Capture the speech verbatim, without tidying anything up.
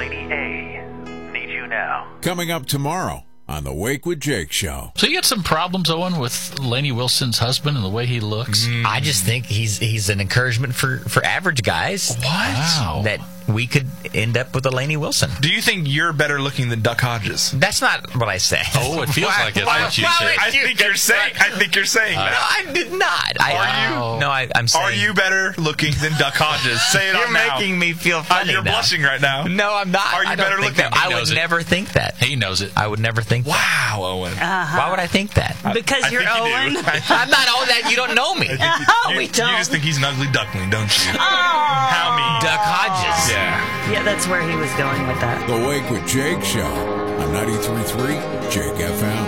Lady A. Need you now. Coming up tomorrow on the Wake with Jake show. So you got some problems, Owen, with Lainey Wilson's husband and the way he looks? Mm. I just think he's he's an encouragement for, for average guys. What? Wow. That we could end up with a Lainey Wilson. Do you think you're better looking than Duck Hodges? That's not what I said. Oh, it feels like it's what you said. I think you're saying. I think you're saying Uh, that. no, I did not. I, Are you? No, I, I'm saying. Are you better looking than Duck Hodges? Say it You're on now. making me feel Uh, funny You're now. blushing right now. No, I'm not. Are you I don't better think looking? that. He I would knows it. never think that. He knows it. I would never think that. Wow, Owen. Uh-huh. Why would I think that? Because I you're think you Owen. do. I'm not all that. You don't know me. I think No, you, we you, don't. You just think he's an ugly duckling, don't you? Oh. How mean. Duck Hodges. Yeah. Yeah, that's where he was going with that. The Wake with Jake show on ninety-three point three Jake F M.